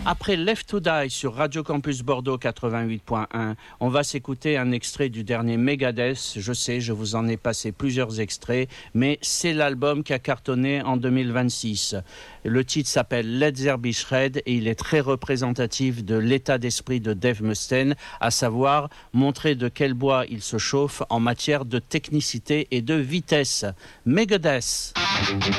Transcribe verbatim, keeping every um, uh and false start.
Après Left to Die sur Radio Campus Bordeaux quatre-vingt-huit point un, on va s'écouter un extrait du dernier Megadeth. Je sais, je vous en ai passé plusieurs extraits, mais c'est l'album qui a cartonné en deux mille vingt-six. Le titre s'appelle Let There Be Shred et il est très représentatif de l'état d'esprit de Dave Mustaine, à savoir montrer de quel bois il se chauffe en matière de technicité et de vitesse. Megadeth.